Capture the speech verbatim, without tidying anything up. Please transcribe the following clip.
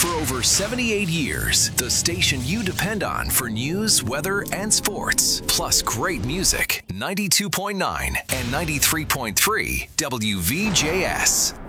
For over seventy-eight years, the station you depend on for news, weather, and sports. Plus great music. ninety-two point nine and ninety-three point three W V J S.